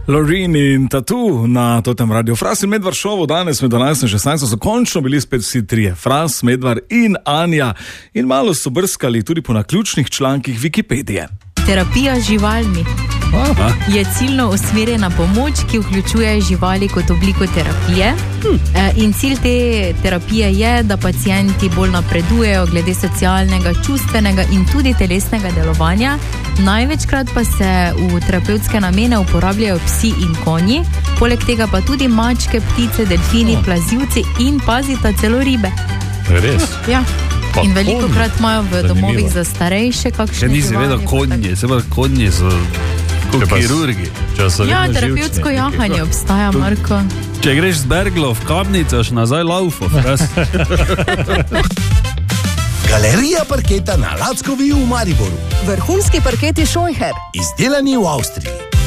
Lorin in Tatu na Totem Radio. Fras in Medvar šovu danes med 12 in 16 so končno bili spet vsi trije. Fras, Medvar in Anja. In malo so brskali tudi po naključnih člankih Wikipedije. Terapija z živalmi je ciljno usmerjena pomoč, ki vključuje živali kot obliko terapije. In cilj te terapije je, da pacienti bolj napredujejo glede socialnega, čustvenega in tudi telesnega delovanja. Največkrat pa se v terapevtske namene uporabljajo psi in konji, poleg tega pa tudi mačke, ptice, delfini, plazivci in pazita celo ribe. Res? Ja. In veliko krat imajo v domovih za starejše kakšne živali. Nisi vedel konje, se pa konje so kot kirurgi. Ja, terapevtsko jahanje obstaja, Marko. Če greš z Berglo v Kamnico, še nazaj laufo. Galerija parketa na Lackovi v Mariboru. Vrhunski parketi Scheucher. Izdelani v Avstriji.